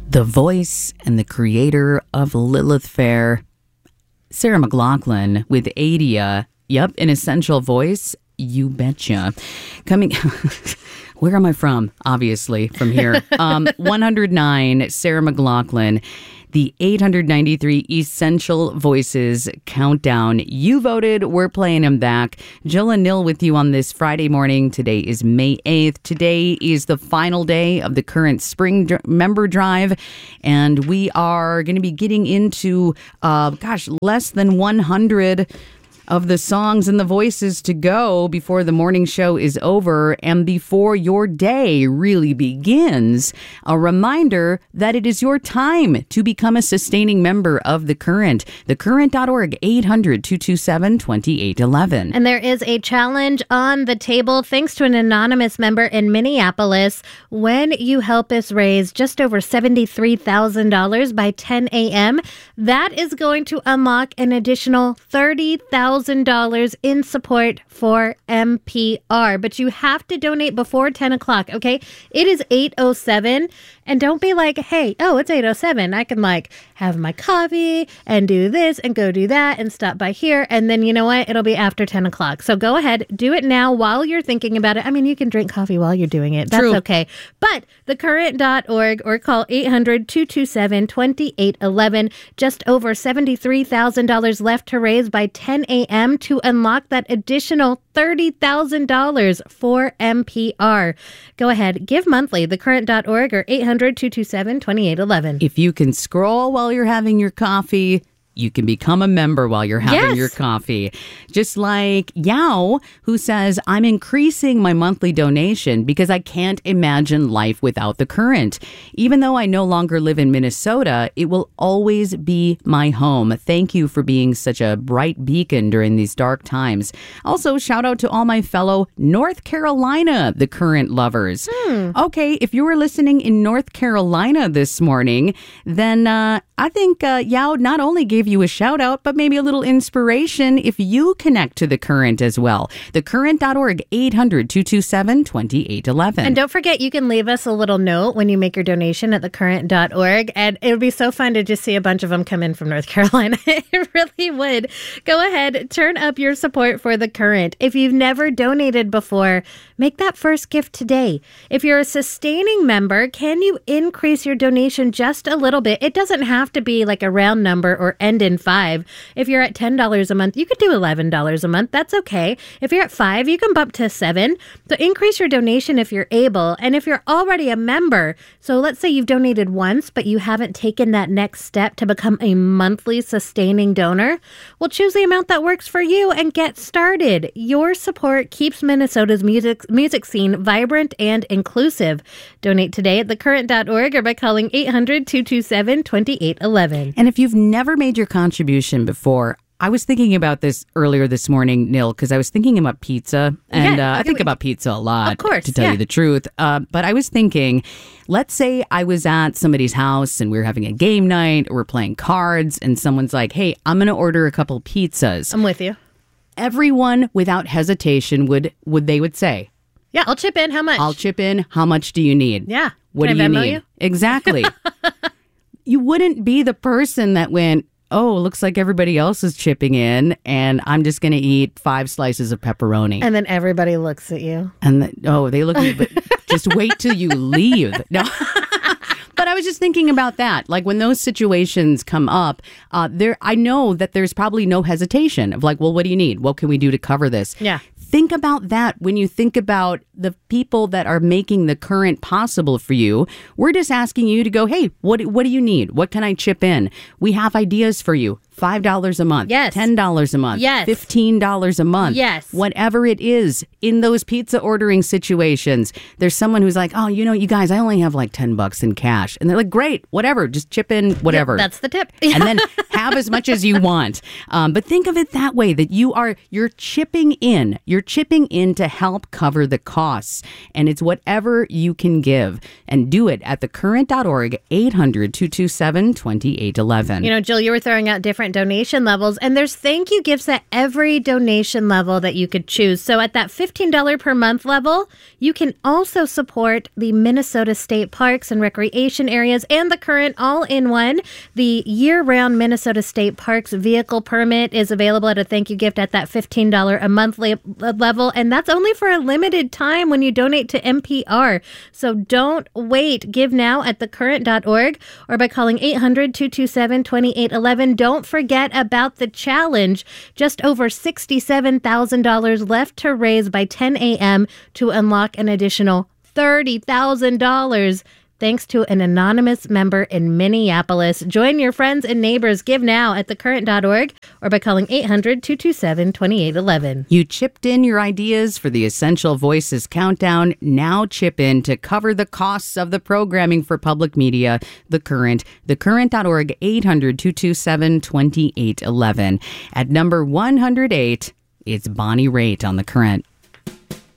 The voice and the creator of Lilith Fair, Sarah McLachlan with Adia. Yep, an essential voice. You betcha. Coming, where am I from? Obviously, from here. 109, Sarah McLachlan. The 893 Essential Voices Countdown. You voted. We're playing them back. Jill and Nil with you on this Friday morning. Today is May 8th. Today is the final day of the current spring member drive. And we are going to be getting into, less than 100 of the songs and the voices to go before the morning show is over and before your day really begins. A reminder that it is your time to become a sustaining member of The Current. TheCurrent.org, 800-227-2811. And there is a challenge on the table thanks to an anonymous member in Minneapolis. When you help us raise just over $73,000 by 10 a.m., that is going to unlock an additional $30,000 in support for NPR. But you have to donate before 10 o'clock, okay? It is 8:07, and don't be like, hey, it's 8:07. I can have my coffee and do this and go do that and stop by here. And then you know what? It'll be after 10 o'clock. So go ahead, do it now while you're thinking about it. I mean, you can drink coffee while you're doing it. That's okay. But thecurrent.org or call 800-227-2811. Just over $73,000 left to raise by 10 a.m. to unlock that additional $30,000 for NPR. Go ahead, give monthly, thecurrent.org or 800-227-2811. If you can scroll while you're having your coffee, you can become a member while you're having your coffee. Just like Yao, who says, I'm increasing my monthly donation because I can't imagine life without The Current. Even though I no longer live in Minnesota, it will always be my home. Thank you for being such a bright beacon during these dark times. Also, shout out to all my fellow North Carolina The Current lovers. Okay, if you were listening in North Carolina this morning, then I think Yao not only gave you a shout out, but maybe a little inspiration if you connect to The Current as well. TheCurrent.org, 800-227-2811. And don't forget, you can leave us a little note when you make your donation at TheCurrent.org. And it would be so fun to just see a bunch of them come in from North Carolina. It really would. Go ahead, turn up your support for The Current. If you've never donated before, make that first gift today. If you're a sustaining member, can you increase your donation just a little bit? It doesn't have to be like a round number or end in 5. If you're at $10 a month, you could do $11 a month. That's okay. If you're at 5, you can bump to 7. So increase your donation if you're able. And if you're already a member, so let's say you've donated once, but you haven't taken that next step to become a monthly sustaining donor, well, choose the amount that works for you and get started. Your support keeps Minnesota's music scene vibrant and inclusive. Donate today at thecurrent.org or by calling 800-227-2811. And if you've never made your contribution before, I was thinking about this earlier this morning, Nil, because I was thinking about pizza. And I think about pizza a lot, of course, to tell you the truth. But I was thinking, let's say I was at somebody's house and we were having a game night or we're playing cards and someone's like, hey, I'm going to order a couple pizzas. I'm with you. Everyone without hesitation would say, yeah, I'll chip in. How much? I'll chip in. How much do you need? Yeah. What Can do I you Venmo need? You? Exactly. You wouldn't be the person that went, oh, looks like everybody else is chipping in and I'm just going to eat 5 slices of pepperoni. And then everybody looks at you. And they look at you, but just wait till you leave. No. But I was just thinking about that. Like when those situations come up, I know that there's probably no hesitation of like, well, what do you need? What can we do to cover this? Yeah. Think about that when you think about the people that are making The Current possible for you. We're just asking you to go, hey, what do you need? What can I chip in? We have ideas for you. $5 a month. Yes. $10 a month. Yes. $15 a month. Yes. Whatever it is, in those pizza ordering situations, there's someone who's like, oh, you guys, I only have like $10 in cash. And they're like, great, whatever, just chip in whatever. Yeah, that's the tip. And then have as much as you want. But think of it that way, that you're chipping in. You're chipping in to help cover the costs. And it's whatever you can give. And do it at thecurrent.org, 800-227-2811. Jill, you were throwing out different different donation levels, and there's thank you gifts at every donation level that you could choose. So at that $15 per month level, you can also support the Minnesota State Parks and Recreation Areas and the Current all-in-one. The year-round Minnesota State Parks vehicle permit is available at a thank you gift at that $15 a month level, and that's only for a limited time when you donate to NPR. So don't wait. Give now at thecurrent.org or by calling 800-227-2811. Don't forget about the challenge. Just over $67,000 left to raise by 10 a.m. to unlock an additional $30,000. Thanks to an anonymous member in Minneapolis. Join your friends and neighbors. Give now at thecurrent.org or by calling 800-227-2811. You chipped in your ideas for the Essential Voices Countdown. Now chip in to cover the costs of the programming for public media. The Current, thecurrent.org, 800-227-2811. At number 108, it's Bonnie Raitt on The Current.